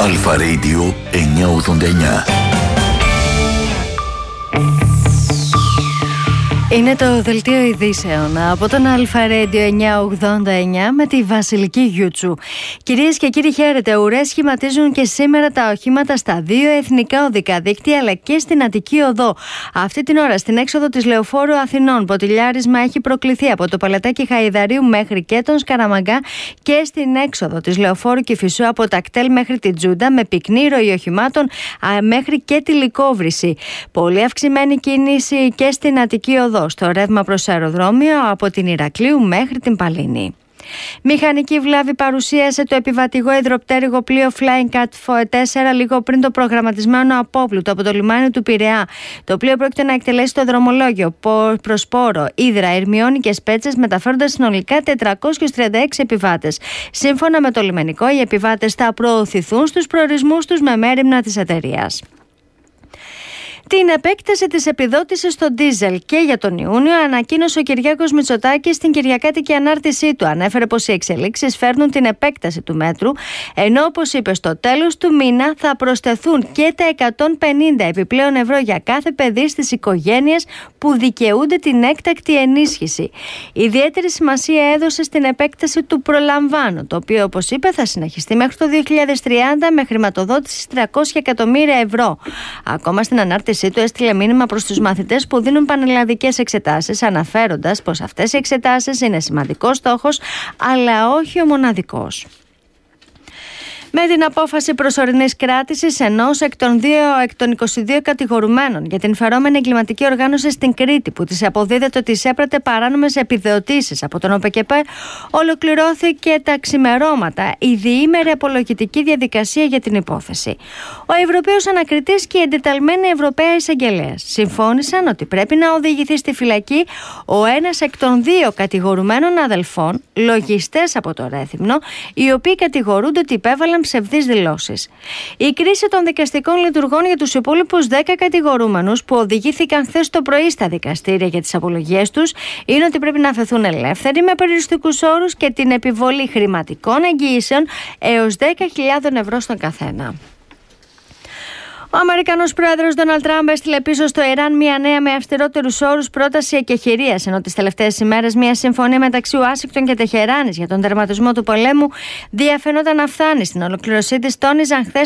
Αλφα Radio 989. Είναι το δελτίο ειδήσεων από τον Αλφα Radio 989 με τη Βασιλική Γιούτσου. Κυρίες και κύριοι, χαίρετε. Ουρές σχηματίζουν και σήμερα τα οχήματα στα δύο εθνικά οδικά δίκτυα αλλά και στην Αττική Οδό. Αυτή την ώρα στην έξοδο της Λεωφόρου Αθηνών, ποτηλιάρισμα έχει προκληθεί από το Παλατάκι Χαϊδαρίου μέχρι και τον Σκαραμαγκά και στην έξοδο της Λεωφόρου Κηφισού από τα κτέλ μέχρι τη Τζούντα με πυκνή ροή οχημάτων μέχρι και τη Λυκόβρηση. Πολύ αυξημένη κίνηση και στην Αττική Οδό, στο ρεύμα προς αεροδρόμιο από την Ηρακλείου μέχρι την Παλίνη. Μηχανική βλάβη παρουσίασε το επιβατηγό υδροπτέρυγο πλοίο Flying Cat 4 λίγο πριν το προγραμματισμένο απόπλουτο από το λιμάνι του Πειραιά. Το πλοίο πρόκειται να εκτελέσει το δρομολόγιο προς Πόρο, Ύδρα, Ερμιόνη και Σπέτσες, μεταφέροντας συνολικά 436 επιβάτες. Σύμφωνα με το λιμενικό, οι επιβάτες θα προωθηθούν στους προορισμούς τους με μέριμνα της εταιρείας. Την επέκταση της επιδότησης στο ντίζελ και για τον Ιούνιο ανακοίνωσε ο Κυριάκος Μητσοτάκης στην κυριακάτικη ανάρτησή του. Ανέφερε πως οι εξελίξεις φέρνουν την επέκταση του μέτρου, ενώ όπως είπε στο τέλος του μήνα θα προσθεθούν και τα 150 επιπλέον ευρώ για κάθε παιδί στις οικογένειες που δικαιούνται την έκτακτη ενίσχυση. Ιδιαίτερη σημασία έδωσε στην επέκταση του προλαμβάνω, το οποίο όπως είπε θα συνεχιστεί μέχρι το 2030 με χρηματοδότηση 300 εκατομμύρια ευρώ. Ακόμα στην ανάρτηση του έστειλε μήνυμα προς τους μαθητές που δίνουν πανελλαδικές εξετάσεις, αναφέροντας πως αυτές οι εξετάσεις είναι σημαντικός στόχος, αλλά όχι ο μοναδικός. Με την απόφαση προσωρινής κράτησης ενός εκ των 22 κατηγορουμένων για την φερόμενη εγκληματική οργάνωση στην Κρήτη, που της αποδίδεται ότι εισέπρατε παράνομες επιδοτήσεις από τον ΟΠΚΠ, ολοκληρώθηκε τα ξημερώματα η διήμερη απολογητική διαδικασία για την υπόθεση. Ο Ευρωπαίος Ανακριτής και η εντεταλμένη Ευρωπαία Εισαγγελέας συμφώνησαν ότι πρέπει να οδηγηθεί στη φυλακή ο ένας εκ των δύο κατηγορουμένων αδελφών, λογιστές από το Ρέθυμνο, οι οποίοι κατηγορούνται ότι υπέβαλαν ψευδείς δηλώσεις. Η κρίση των δικαστικών λειτουργών για τους υπόλοιπους 10 κατηγορούμενους που οδηγήθηκαν χθες το πρωί στα δικαστήρια για τις απολογίες τους είναι ότι πρέπει να αφαιθούν ελεύθεροι με περιοριστικούς όρους και την επιβολή χρηματικών εγγυήσεων έως 10.000 ευρώ στον καθένα. Ο Αμερικανός πρόεδρος Ντόναλντ Τραμπ έστειλε πίσω στο Ιράν μια νέα με αυστηρότερους όρους πρόταση εκεχηρίας, ενώ τις τελευταίες ημέρες μια συμφωνία μεταξύ Ουάσιγκτον και Τεχεράνης για τον τερματισμό του πολέμου διαφαινόταν να φτάνει στην ολοκλήρωσή της, τόνιζαν χθες